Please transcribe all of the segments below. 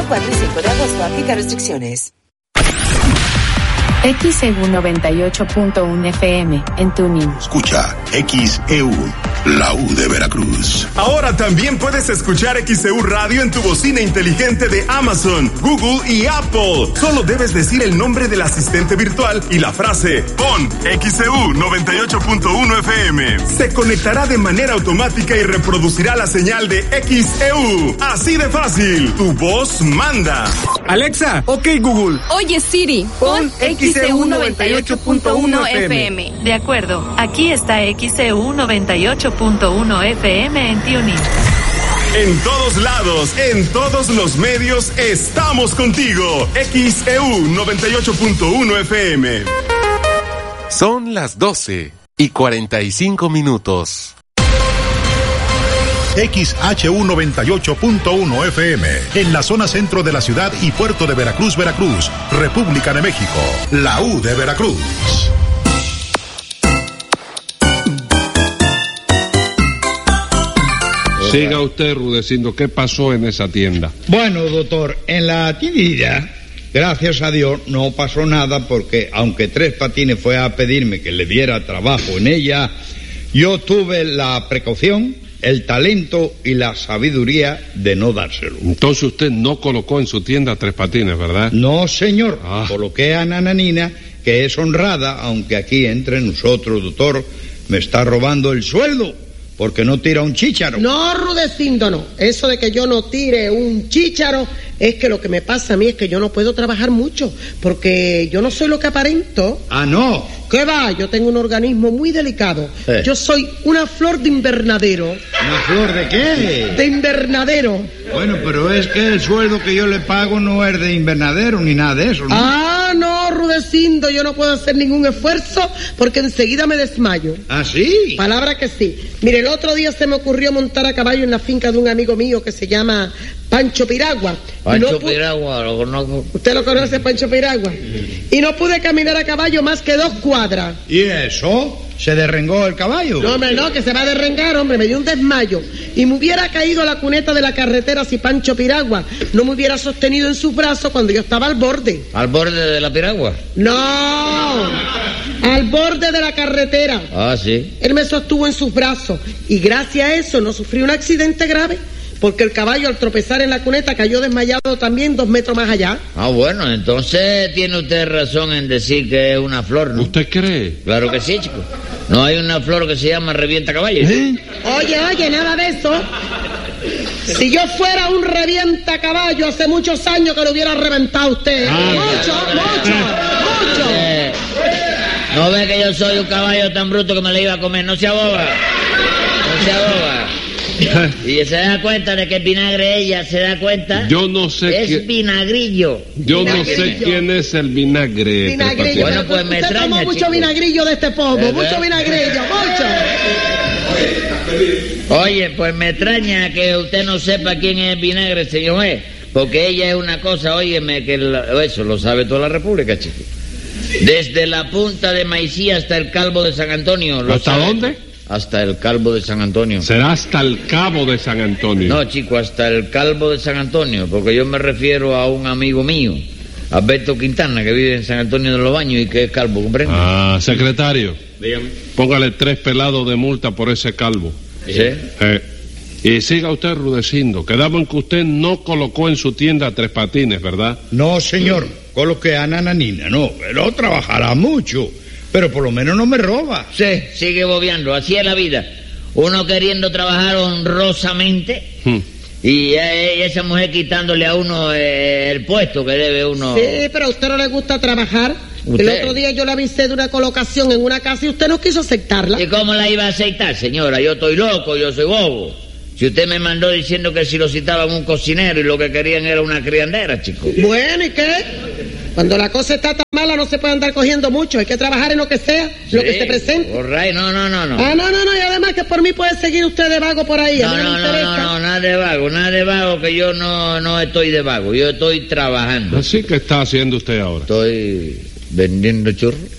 4 y 5 de agosto. Aplica restricciones. XEU 98.1 FM en Tuning. Escucha XEU, la U de Veracruz. Ahora también puedes escuchar XEU Radio en tu bocina inteligente de Amazon, Google y Apple. Solo debes decir el nombre del asistente virtual y la frase pon XEU 98.1 FM. Se conectará de manera automática y reproducirá la señal de XEU. Así de fácil. Tu voz manda. Alexa, ok Google. Oye Siri, pon XEU 98.1 FM. De acuerdo, aquí está XEU 98.1 FM en Tuning. En todos lados, en todos los medios, estamos contigo. XEU 98.1 FM. Son las 12:45. XHU 98.1 FM, en la zona centro de la ciudad y puerto de Veracruz, Veracruz, República de México, la U de Veracruz. Siga usted, Rudecindo, ¿qué pasó en esa tienda? Bueno, doctor, en la tiendita, gracias a Dios, no pasó nada porque aunque Tres Patines fue a pedirme que le diera trabajo en ella, yo tuve la precaución, el talento y la sabiduría de no dárselo. Entonces usted no colocó en su tienda Tres Patines, ¿verdad? No, señor. Coloqué a Nananina, que es honrada, aunque aquí entre nosotros, doctor, me está robando el sueldo, porque no tira un chícharo. No, Rudecindo, no. Eso de que yo no tire un chícharo es que lo que me pasa a mí es que yo no puedo trabajar mucho, porque yo no soy lo que aparento. Ah, no. ¿Qué va? Yo tengo un organismo muy delicado. Yo soy una flor de invernadero. ¿Una flor de qué? De invernadero. Bueno, pero es que el sueldo que yo le pago no es de invernadero ni nada de eso, ¿no? Ah, no, Rudecindo, yo no puedo hacer ningún esfuerzo porque enseguida me desmayo. ¿Ah, sí? Palabra que sí. Mire, el otro día se me ocurrió montar a caballo en la finca de un amigo mío que se llama Pancho Piragua. Pancho Piragua, lo conozco. ¿Usted lo conoce, Pancho Piragua? Y no pude caminar a caballo más que 2 cuadras. ¿Y eso? ¿Se derrengó el caballo? No, hombre, no, que se va a derrengar, hombre, me dio un desmayo. Y me hubiera caído a la cuneta de la carretera si Pancho Piragua no me hubiera sostenido en sus brazos cuando yo estaba al borde. ¿Al borde de la piragua? No, al borde de la carretera. Ah, sí. Él me sostuvo en sus brazos y gracias a eso no sufrí un accidente grave. Porque el caballo al tropezar en la cuneta cayó desmayado también 2 metros más allá. Ah, bueno, entonces tiene usted razón en decir que es una flor, ¿no? ¿Usted cree? Claro que sí, chico. No hay una flor que se llama revienta caballo. Oye, nada de eso. Si yo fuera un revienta caballo hace muchos años que lo hubiera reventado usted. Mucho. No ve que yo soy un caballo tan bruto que me le iba a comer. No se aboba. Y se da cuenta de que es vinagre ella, se da cuenta. Yo no sé es vinagrillo. Yo no sé quién es el vinagre. Vinagrillo. Bueno, pues me extraña, tomó mucho chico. Vinagrillo de este pomo, mucho vinagrillo, mucho. Oye, pues me extraña que usted no sepa quién es vinagre, señor porque ella es una cosa, óyeme, que eso lo sabe toda la República, chico. Desde la punta de Maicí hasta el Calvo de San Antonio. ¿Hasta dónde? Hasta el Calvo de San Antonio. Será hasta el Cabo de San Antonio. No, chico, hasta el Calvo de San Antonio, porque yo me refiero a un amigo mío, Alberto Quintana, que vive en San Antonio de los Baños y que es calvo, ¿comprende? Ah, secretario. Dígame. Póngale 3 pelados de multa por ese calvo. ¿Sí? Y siga usted, Rudecindo. Quedaba en que usted no colocó en su tienda Tres Patines, ¿verdad? No, señor. Coloqué a Nananina, no. Pero trabajará mucho. Pero por lo menos no me roba. Sí, sigue bobeando, así es la vida. Uno queriendo trabajar honrosamente y esa mujer quitándole a uno el puesto que debe uno. Sí, pero a usted no le gusta trabajar. ¿Usted? El otro día yo le avisé de una colocación en una casa y usted no quiso aceptarla. ¿Y cómo la iba a aceptar, señora? Yo estoy loco, yo soy bobo. Si usted me mandó diciendo que si lo citaban un cocinero y lo que querían era una criandera, chico. Bueno, ¿y qué? Cuando la cosa está tan mala no se puede andar cogiendo mucho, hay que trabajar en lo que sea, sí, lo que se presente. Right. No. Ah, no, y además que por mí puede seguir usted de vago por ahí. No, nada de vago, que yo no estoy de vago, yo estoy trabajando. Así que está haciendo usted ahora. Estoy vendiendo churros.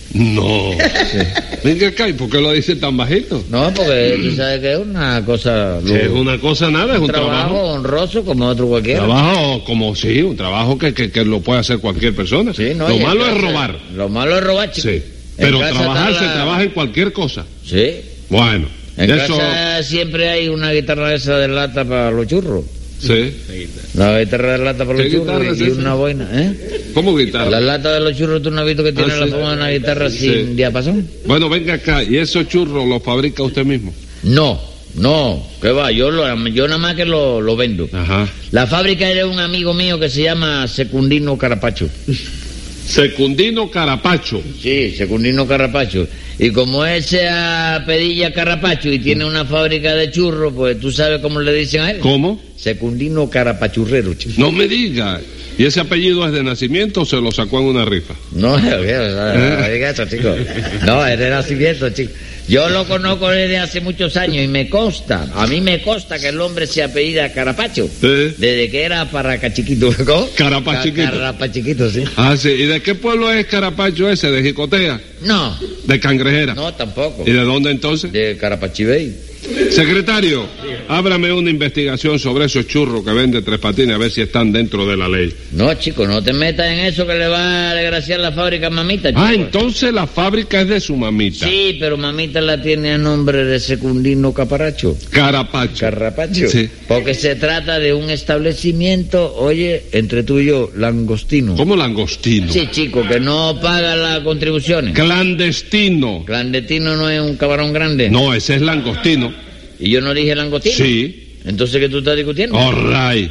No. Sí. Venga acá, ¿y por qué lo dice tan bajito? No, porque tú sabes que es una cosa... Es una cosa nada, es un trabajo honroso como otro cualquiera. Trabajo como sí, un trabajo que lo puede hacer cualquier persona. Sí, no, lo malo es robar. Lo malo es robar, chico. Sí, pero trabajar se trabaja en cualquier cosa. Sí. Bueno. En casa siempre hay una guitarra esa de lata para los churros. Sí. La guitarra de lata para los churros y una boina, ¿eh? ¿Cómo guitarra? La lata de los churros, ¿tú no has visto que tiene la forma de una guitarra sin diapasón? Bueno, venga acá, ¿y esos churros los fabrica usted mismo? No, ¿qué va? Yo nada más que lo vendo. Ajá. La fábrica es de un amigo mío que se llama Secundino Carapacho. Secundino Carapacho. Sí, Secundino Carapacho. Y como él se apellida Carapacho y tiene una fábrica de churros, pues tú sabes cómo le dicen a él. ¿Cómo? Secundino Carapachurrero, chico. No me diga. ¿Y ese apellido es de nacimiento o se lo sacó en una rifa? No diga eso, chico. No, es de nacimiento, chico. Yo lo conozco desde hace muchos años y a mí me consta que el hombre se apellida Carapacho. ¿Sí? Desde que era Paracachiquito. ¿Cómo? Carapachiquito. Carapachiquito, sí. Ah, sí. ¿Y de qué pueblo es Carapacho ese? ¿De Jicotea? No. ¿De Cangrejera? No, tampoco. ¿Y de dónde entonces? De Carapachibey. Secretario, ábrame una investigación sobre esos churros que vende Tres Patines a ver si están dentro de la ley. No, chico, no te metas en eso que le va a desgraciar la fábrica a mamita, chico. Ah, entonces la fábrica es de su mamita. Sí, pero mamita la tiene a nombre de Secundino Caparacho. Carapacho. Sí. Porque se trata de un establecimiento, oye, entre tú y yo, langostino. ¿Cómo langostino? Sí, chico, que no paga las contribuciones. Clandestino. Clandestino no es un camarón grande. No, ese es langostino. ¿Y yo no dije langostino? Sí. ¿Entonces qué tú estás discutiendo? All right.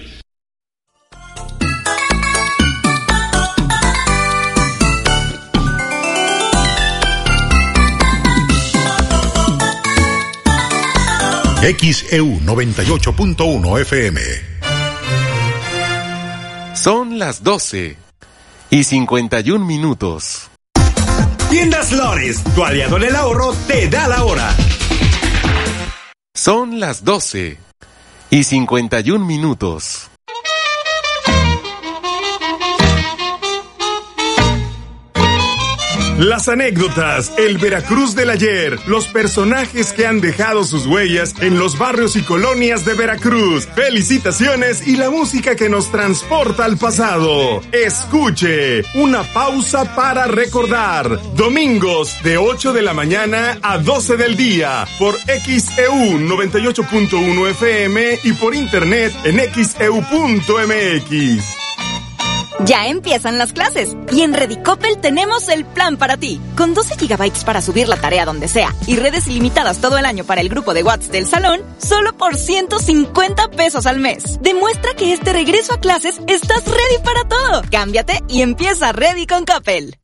XEU 98.1 FM. Son las 12:51. Tiendas Lores, tu aliado en el ahorro, te da la hora. Son las 12:51. Las anécdotas, el Veracruz del ayer, los personajes que han dejado sus huellas en los barrios y colonias de Veracruz, felicitaciones y la música que nos transporta al pasado. Escuche, una pausa para recordar. Domingos de 8 de la mañana a 12 del día por XEU 98.1 FM y por internet en xeu.mx. Ya empiezan las clases y en Redicopel tenemos el plan para ti. Con 12 gigabytes para subir la tarea donde sea y redes ilimitadas todo el año para el grupo de WhatsApp del salón, solo por 150 pesos al mes. Demuestra que este regreso a clases estás ready para todo. Cámbiate y empieza Ready con Coppel.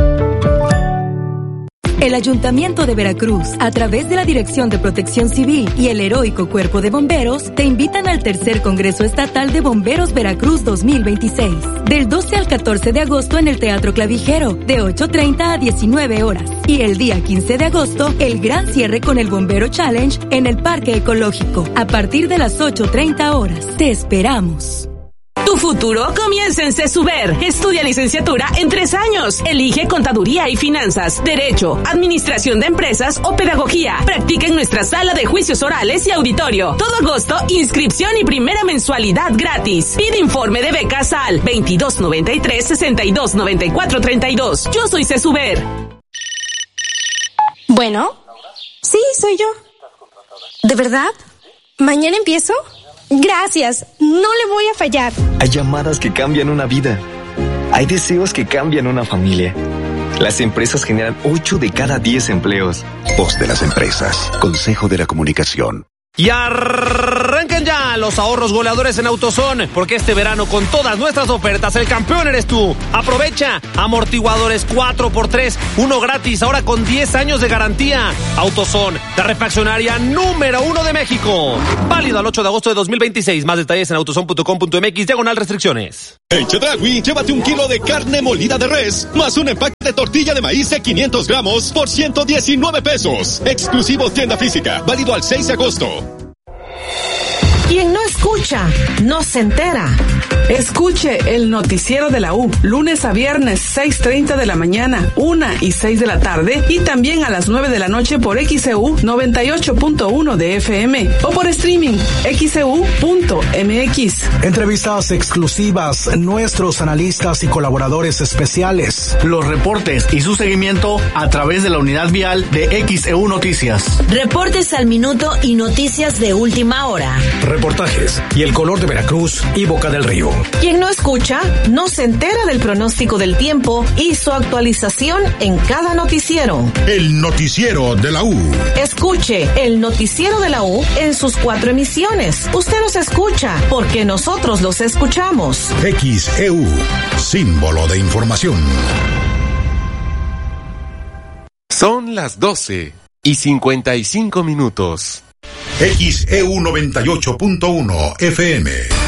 El Ayuntamiento de Veracruz, a través de la Dirección de Protección Civil y el Heroico Cuerpo de Bomberos, te invitan al Tercer Congreso Estatal de Bomberos Veracruz 2026, del 12 al 14 de agosto en el Teatro Clavijero, de 8:30 a 19 horas. Y el día 15 de agosto, el gran cierre con el Bombero Challenge en el Parque Ecológico, a partir de las 8:30 horas. Te esperamos. Tu futuro comienza en CESUBER. Estudia licenciatura en 3 años. Elige contaduría y finanzas, derecho, administración de empresas o pedagogía. Practica en nuestra sala de juicios orales y auditorio. Todo agosto, inscripción y primera mensualidad gratis. Pide informe de becas al 2293-629432. Yo soy CESUBER. Bueno, sí, soy yo. ¿De verdad? ¿Mañana empiezo? Gracias, no le voy a fallar. Hay llamadas que cambian una vida. Hay deseos que cambian una familia. Las empresas generan 8 de cada 10 empleos. Voz de las empresas. Consejo de la Comunicación. Y arranquen ya los ahorros goleadores en AutoZone, porque este verano con todas nuestras ofertas el campeón eres tú. Aprovecha amortiguadores 4x3, uno gratis, ahora con 10 años de garantía. AutoZone, la refaccionaria número 1 de México. Válido al 8 de agosto de 2026. Más detalles en autozone.com.mx/restricciones. En Chedraui, llévate 1 kilo de carne molida de res, más un empaque de tortilla de maíz de 500 gramos por 119 pesos. Exclusivo tienda física, válido al 6 de agosto. Quien no escucha escucha, no se entera. Escuche el noticiero de la U, lunes a viernes, 6:30 de la mañana, 1 y 6 de la tarde, y también a las 9 de la noche por XEU 98.1 de FM o por streaming XEU.mx. Entrevistas exclusivas, nuestros analistas y colaboradores especiales, los reportes y su seguimiento a través de la unidad vial de XEU Noticias. Reportes al minuto y noticias de última hora. Reportajes y el color de Veracruz y Boca del Río. Quien no escucha, no se entera del pronóstico del tiempo y su actualización en cada noticiero. El noticiero de la U. Escuche el noticiero de la U en sus 4 emisiones. Usted los escucha porque nosotros los escuchamos. XEU, símbolo de información. Son las 12:55. XEU 98.1 FM.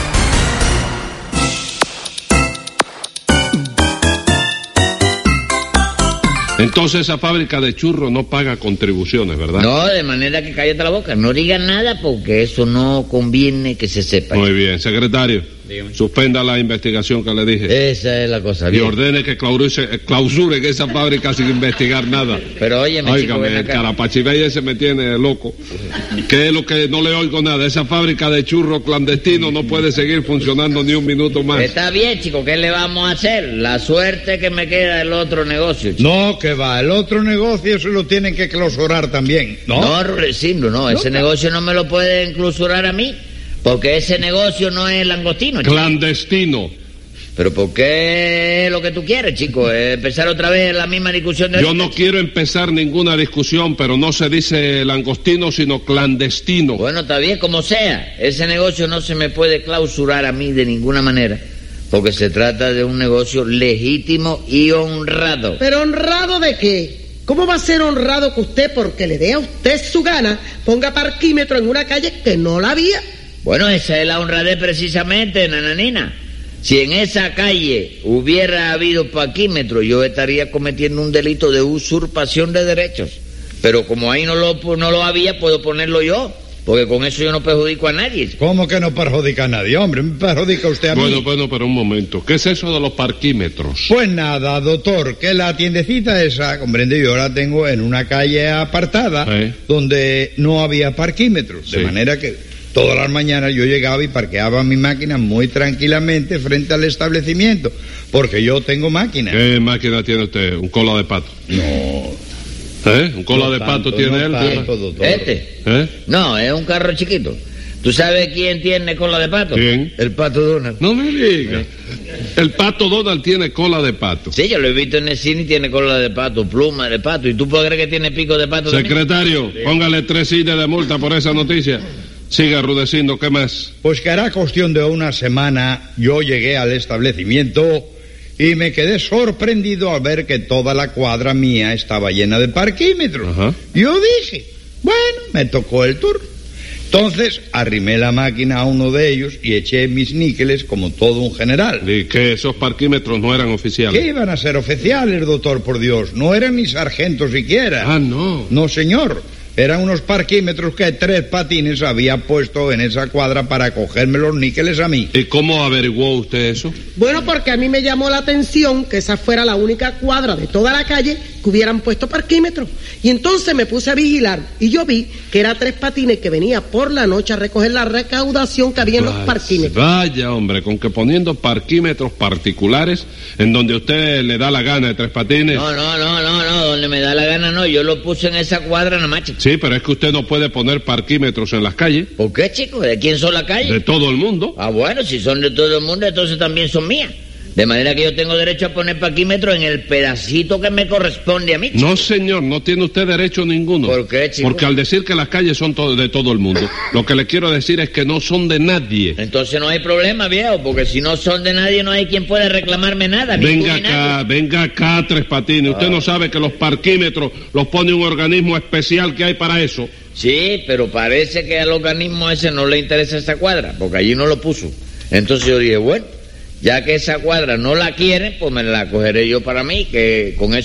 Entonces esa fábrica de churros no paga contribuciones, ¿verdad? No, de manera que cállate la boca, no digan nada porque eso no conviene que se sepa. Muy bien, secretario, suspenda la investigación que le dije. Esa es la cosa, bien. Y ordene que clausuren esa fábrica sin investigar nada. Pero óyeme, óigame, el carapachibey ese me tiene loco. ¿Qué es lo que no le oigo nada? Esa fábrica de churros clandestinos no puede seguir funcionando ni un minuto más. Está bien, chico, ¿qué le vamos a hacer? La suerte que me queda el otro negocio, chico. No, que va, el otro negocio se lo tienen que clausurar también, ¿no? No, Rudecindo, no, ese negocio no me lo pueden clausurar a mí, porque ese negocio no es langostino, chico. Clandestino. Pero ¿por qué lo que tú quieres, chico? ¿Empezar otra vez la misma discusión de Yo no quiero empezar ninguna discusión, pero no se dice langostino, sino clandestino. Bueno, está bien, como sea. Ese negocio no se me puede clausurar a mí de ninguna manera, porque se trata de un negocio legítimo y honrado. ¿Pero honrado de qué? ¿Cómo va a ser honrado que usted, porque le dé a usted su gana, ponga parquímetro en una calle que no la había? Bueno, esa es la honradez precisamente, nananina. Si en esa calle hubiera habido parquímetro, yo estaría cometiendo un delito de usurpación de derechos. Pero como ahí no lo había, puedo ponerlo yo. Porque con eso yo no perjudico a nadie. ¿Cómo que no perjudica a nadie, hombre? Me perjudica usted a mí. Bueno, pero un momento. ¿Qué es eso de los parquímetros? Pues nada, doctor, que la tiendecita esa, comprende, yo la tengo en una calle apartada, donde no había parquímetros. Sí. De manera que todas las mañanas yo llegaba y parqueaba mi máquina muy tranquilamente frente al establecimiento. Porque yo tengo máquina. ¿Qué máquina tiene usted? ¿Un cola de pato? No. ¿Un cola de pato tiene él? No, es un carro chiquito. ¿Tú sabes quién tiene cola de pato? ¿Quién? El Pato Donald. No me digas. El Pato Donald tiene cola de pato. Sí, yo lo he visto en el cine y tiene cola de pato, pluma de pato. ¿Y tú puedes creer que tiene pico de pato? Secretario, póngale 3 cines de multa por esa noticia. Siga, Rudecindo, ¿qué más? Pues que hará cuestión de una semana yo llegué al establecimiento y me quedé sorprendido al ver que toda la cuadra mía estaba llena de parquímetros. Ajá. Yo dije, bueno, me tocó el turno. Entonces arrimé la máquina a uno de ellos y eché mis níqueles como todo un general. ¿Y que esos parquímetros no eran oficiales? ¿Qué iban a ser oficiales, doctor, por Dios? No eran ni sargentos siquiera. Ah, no. No, señor. Eran unos parquímetros que 3 patines había puesto en esa cuadra para cogerme los níqueles a mí. ¿Y cómo averiguó usted eso? Bueno, porque a mí me llamó la atención que esa fuera la única cuadra de toda la calle que hubieran puesto parquímetros. Y entonces me puse a vigilar y yo vi que era 3 patines que venía por la noche a recoger la recaudación que había en los parquímetros. Vaya, hombre, con que poniendo parquímetros particulares en donde usted le da la gana de 3 patines. No, donde me da la gana no, yo lo puse en esa cuadra nada más, chico. Sí, pero es que usted no puede poner parquímetros en las calles. ¿Por qué, chico? ¿De quién son las calles? De todo el mundo. Ah, bueno, si son de todo el mundo, entonces también son mías. De manera que yo tengo derecho a poner parquímetros en el pedacito que me corresponde a mí, chico. No, señor, no tiene usted derecho ninguno. ¿Por qué, chico? Porque al decir que las calles son de todo el mundo, lo que le quiero decir es que no son de nadie. Entonces no hay problema, viejo, porque si no son de nadie no hay quien pueda reclamarme nada. Venga acá, 3 patines. Usted no sabe que los parquímetros los pone un organismo especial que hay para eso. Sí, pero parece que al organismo ese no le interesa esa cuadra, porque allí no lo puso. Entonces yo dije, bueno, ya que esa cuadra no la quieren, pues me la cogeré yo para mí, que con eso